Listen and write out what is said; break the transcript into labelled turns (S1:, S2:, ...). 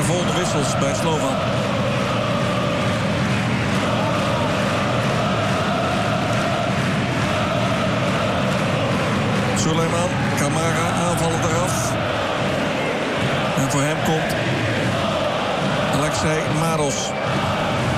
S1: volgende wissels bij Slovan. Suleiman, Camara, aanvallen eraf. En voor hem komt Alexei Maros.